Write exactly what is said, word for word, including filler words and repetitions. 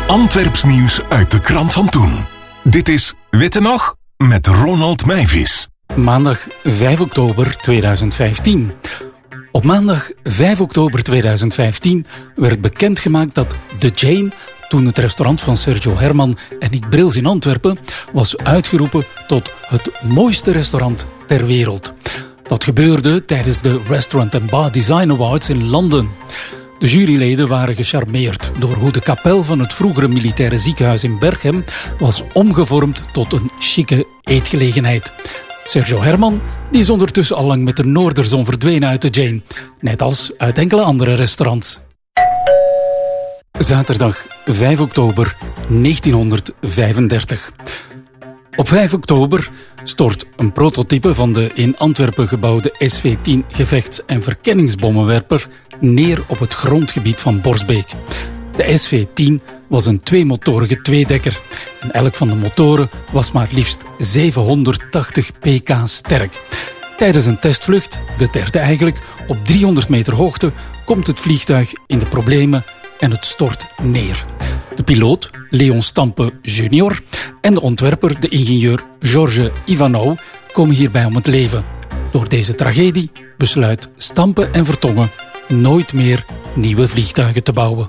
Antwerps nieuws uit de krant van toen. Dit is Witte Nog met Ronald Meijvis. Maandag vijf oktober tweeduizend vijftien. Op maandag vijf oktober tweeduizend vijftien werd bekendgemaakt dat The Jane, toen het restaurant van Sergio Herman en Nick Brils in Antwerpen, was uitgeroepen tot het mooiste restaurant ter wereld. Dat gebeurde tijdens de Restaurant and Bar Design Awards in Londen. De juryleden waren gecharmeerd door hoe de kapel van het vroegere militaire ziekenhuis in Berchem was omgevormd tot een chique eetgelegenheid. Sergio Herman die is ondertussen al lang met de Noorderzon verdwenen uit de Jane, net als uit enkele andere restaurants. Zaterdag vijf oktober negentienhonderdvijfendertig. Op vijf oktober stort een prototype van de in Antwerpen gebouwde S V tien gevechts- en verkenningsbommenwerper neer op het grondgebied van Borsbeek. De S V tien was een tweemotorige tweedekker en elk van de motoren was maar liefst zevenhonderdtachtig pk sterk. Tijdens een testvlucht, de derde eigenlijk, op driehonderd meter hoogte, komt het vliegtuig in de problemen en het stort neer. De piloot, Leon Stampe junior, en de ontwerper, de ingenieur Georges Ivanov, komen hierbij om het leven. Door deze tragedie besluit Stampe en Vertongen nooit meer nieuwe vliegtuigen te bouwen.